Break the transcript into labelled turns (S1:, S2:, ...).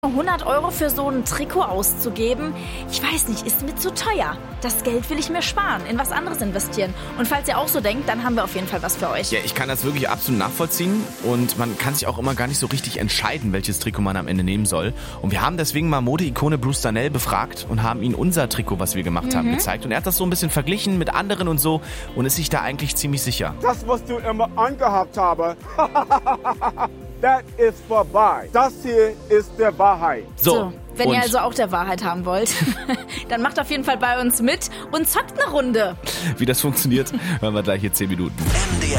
S1: 100 € für so ein Trikot auszugeben, ich weiß nicht, ist mir zu teuer. Das Geld will ich mir sparen, in was anderes investieren. Und falls ihr auch so denkt, dann haben wir auf jeden Fall was für euch.
S2: Ja, ich kann das wirklich absolut nachvollziehen und man kann sich auch immer gar nicht so richtig entscheiden, welches Trikot man am Ende nehmen soll. Und wir haben deswegen mal Modeikone Bruce Darnell befragt und haben ihm unser Trikot, was wir gemacht haben, gezeigt. Und er hat das so ein bisschen verglichen mit anderen und so und ist sich da eigentlich ziemlich sicher.
S3: Das, was du immer angehabt hast, das ist vorbei. Das hier ist der Wahrheit.
S1: So, wenn ihr also auch der Wahrheit haben wollt, dann macht auf jeden Fall bei uns mit und zockt eine Runde.
S2: Wie das funktioniert, hören wir gleich hier 10 Minuten.
S4: MDR